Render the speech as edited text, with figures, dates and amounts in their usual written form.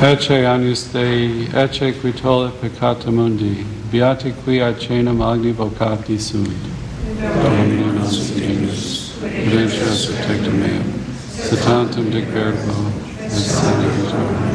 Ecce agnus Dei, ecce qui tollit peccata mundi, beati qui ad caenum agni vocati sunt. Domine nos Deus, vincere tectum meum, se tantum dic verbo, et sane vitor.